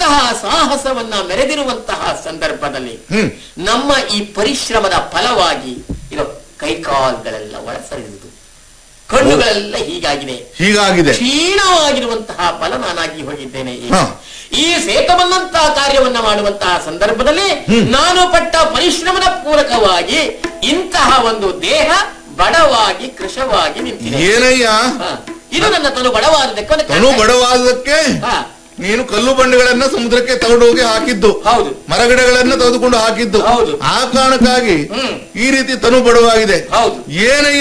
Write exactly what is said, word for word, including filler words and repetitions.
ಇಂತಹ ಸಾಹಸವನ್ನ ಮೆರೆದಿರುವಂತಹ ಸಂದರ್ಭದಲ್ಲಿ ನಮ್ಮ ಈ ಪರಿಶ್ರಮದ ಫಲವಾಗಿ ಇರೋ ಕೈಕಾಲ್ಗಳೆಲ್ಲ ಒಳಸರಿದುದು, ಕಣ್ಣುಗಳೆಲ್ಲ ಹೀಗಾಗಿದೆ ಹೀಗಾಗಿದೆ ಕ್ಷೀಣವಾಗಿರುವಂತಹ ಫಲ ನಾನಾಗಿ ಹೋಗಿದ್ದೇನೆ. ಈ ಸೇತವನ್ನಂತಹ ಕಾರ್ಯವನ್ನ ಮಾಡುವಂತಹ ಸಂದರ್ಭದಲ್ಲಿ ನಾನು ಪಟ್ಟ ಪರಿಶ್ರಮದ ಪೂರಕವಾಗಿ ಇಂತಹ ಒಂದು ದೇಹ ಬಡವಾಗಿ ಕೃಶವಾಗಿ ನಿಂತಿದೆ. ಏನಯ್ಯ ಇದು ನನ್ನ ತನು ಬಡವಾದಕ್ಕೆ ತನು ಬಡವಾದಕ್ಕೆ ನೀನು ಕಲ್ಲು ಬಂಡೆಗಳನ್ನ ಸಮುದ್ರಕ್ಕೆ ತಗೊಂಡೋಗಿ ಹಾಕಿದ್ದು, ಹೌದು, ಮರಗಿಡಗಳನ್ನ ತೆಗೆದುಕೊಂಡು ಹಾಕಿದ್ದು, ಹೌದು. ಆ ಕಾರಣಕ್ಕಾಗಿ ಈ ರೀತಿ ತನು ಬಡವಾಗಿದೆ. ಹೌದು. ಏನಯ್ಯ